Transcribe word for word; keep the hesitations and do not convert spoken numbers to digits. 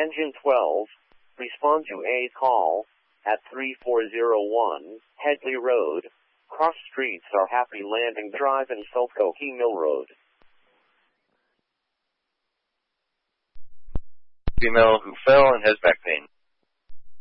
Engine twelve, respond to a call at three four zero one, Headley Road, cross streets are Happy Landing Drive and Sulcokie Mill Road. Female who fell and has back pain.